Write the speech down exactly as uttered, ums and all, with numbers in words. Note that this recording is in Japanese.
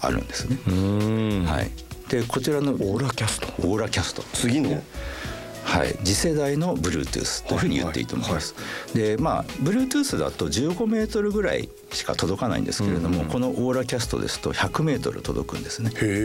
あるんですね。 うーん、 はい、でこちらのオーラキャスト、 オーラキャスト、 次の、 はい、次世代の Bluetooth というふうに言っていいと思います。はいはい、でまあ Bluetooth だとじゅうごメートルぐらいしか届かないんですけれども、うんうん、このオーラキャストですとひゃくメートル届くんですね。 へー。